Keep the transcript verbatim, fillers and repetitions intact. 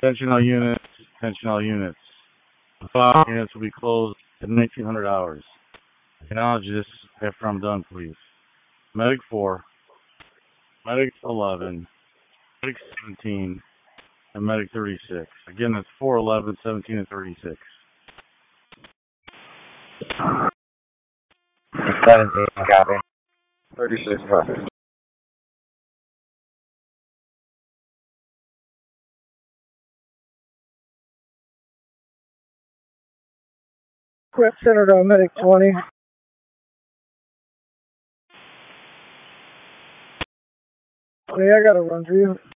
Attention all units. Attention all units. The following units will be closed at nineteen hundred hours. Acknowledge this after I'm done, please. Medic four, Medic eleven, Medic seventeen, and Medic thirty-six. Again, that's four, eleven, seventeen, and thirty-six. seventeen, copy. thirty-six, copy. Quit centered on Medic twenty. Hey, I gotta run for you.